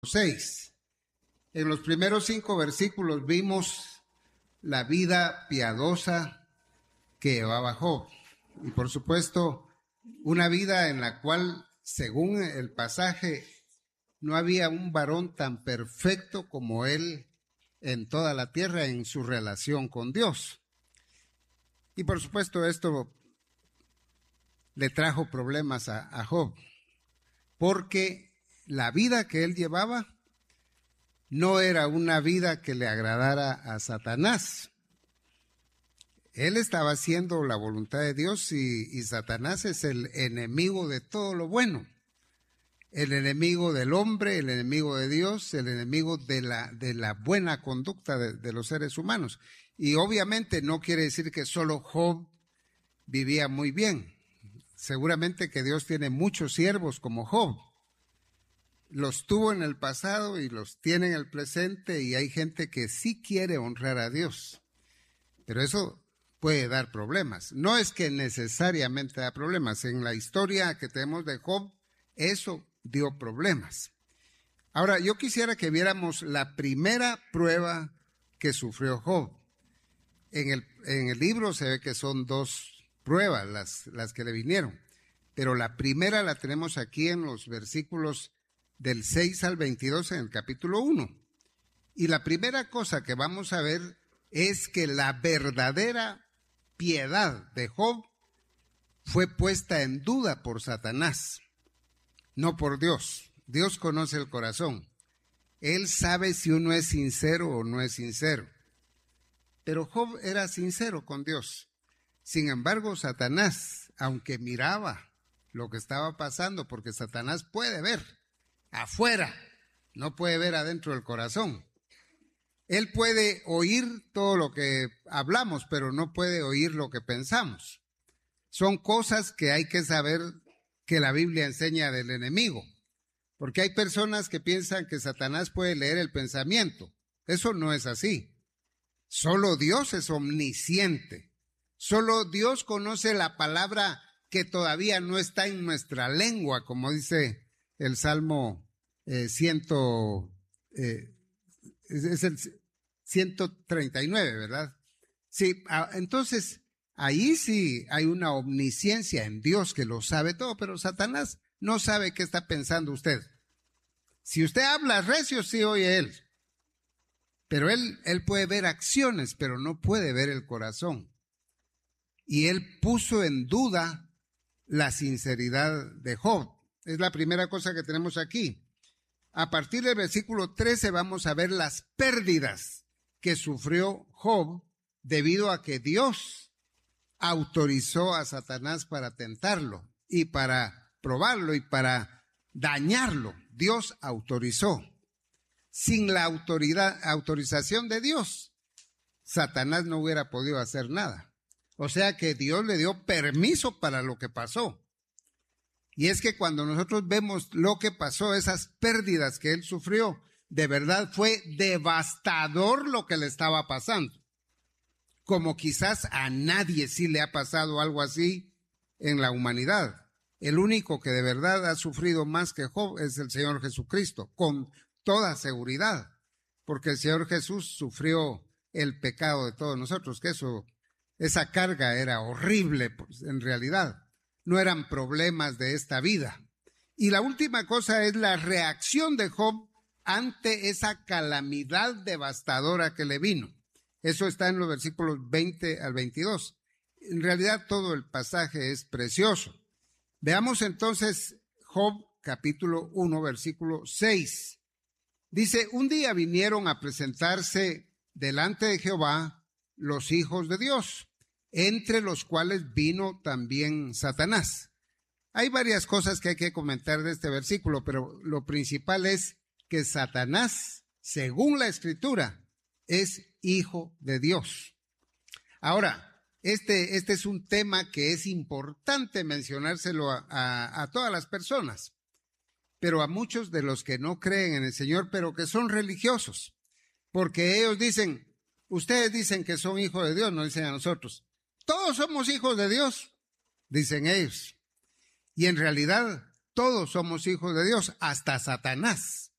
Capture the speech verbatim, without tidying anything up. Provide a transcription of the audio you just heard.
seis. En los primeros cinco versículos vimos la vida piadosa que llevaba Job. Y por supuesto, una vida en la cual, según el pasaje, no había un varón tan perfecto como él en toda la tierra en su relación con Dios. Y por supuesto esto le trajo problemas a, a Job, porque la vida que él llevaba no era una vida que le agradara a Satanás. Él estaba haciendo la voluntad de Dios y, y Satanás es el enemigo de todo lo bueno. El enemigo del hombre, el enemigo de Dios, el enemigo de la, de la buena conducta de, de los seres humanos. Y obviamente no quiere decir que solo Job vivía muy bien. Seguramente que Dios tiene muchos siervos como Job. Los tuvo en el pasado y los tiene en el presente, y hay gente que sí quiere honrar a Dios. Pero eso puede dar problemas. No es que necesariamente da problemas. En la historia que tenemos de Job, eso dio problemas. Ahora, yo quisiera que viéramos la primera prueba que sufrió Job. En el, en el libro se ve que son dos pruebas las, las que le vinieron, pero la primera la tenemos aquí en los versículos del seis al veintidós en el capítulo uno. Y la primera cosa que vamos a ver es que la verdadera piedad de Job fue puesta en duda por Satanás, no por Dios. Dios conoce el corazón. Él sabe si uno es sincero o no es sincero. Pero Job era sincero con Dios. Sin embargo, Satanás, aunque miraba lo que estaba pasando, porque Satanás puede ver afuera, no puede ver adentro del corazón. Él puede oír todo lo que hablamos, pero no puede oír lo que pensamos. Son cosas que hay que saber que la Biblia enseña del enemigo. Porque hay personas que piensan que Satanás puede leer el pensamiento. Eso no es así. Solo Dios es omnisciente. Solo Dios conoce la palabra que todavía no está en nuestra lengua, como dice el Salmo eh, ciento, eh, es, es el ciento treinta y nueve, ¿verdad? Sí, entonces ahí sí hay una omnisciencia en Dios que lo sabe todo, pero Satanás no sabe qué está pensando usted. Si usted habla recio, sí oye él. Pero él, él puede ver acciones, pero no puede ver el corazón. Y él puso en duda la sinceridad de Job. Es la primera cosa que tenemos aquí. A partir del versículo trece vamos a ver las pérdidas que sufrió Job debido a que Dios autorizó a Satanás para tentarlo y para probarlo y para dañarlo. Dios autorizó. Sin la autoridad, autorización de Dios, Satanás no hubiera podido hacer nada. O sea que Dios le dio permiso para lo que pasó. Y es que cuando nosotros vemos lo que pasó, esas pérdidas que él sufrió, de verdad fue devastador lo que le estaba pasando. Como quizás a nadie sí le ha pasado algo así en la humanidad. El único que de verdad ha sufrido más que Job es el Señor Jesucristo, con toda seguridad, porque el Señor Jesús sufrió el pecado de todos nosotros, que eso, esa carga era horrible, pues, en realidad. No eran problemas de esta vida. Y la última cosa es la reacción de Job ante esa calamidad devastadora que le vino. Eso está en los versículos veinte al veintidós. En realidad todo el pasaje es precioso. Veamos entonces Job capítulo uno, versículo seis. Dice, un día vinieron a presentarse delante de Jehová los hijos de Dios, entre los cuales vino también Satanás. Hay varias cosas que hay que comentar de este versículo, pero lo principal es que Satanás, según la Escritura, es hijo de Dios. Ahora, este, este es un tema que es importante mencionárselo a, a, a todas las personas, pero a muchos de los que no creen en el Señor, pero que son religiosos, porque ellos dicen, ustedes dicen que son hijos de Dios, nos dicen a nosotros, todos somos hijos de Dios, dicen ellos, y en realidad todos somos hijos de Dios, hasta Satanás.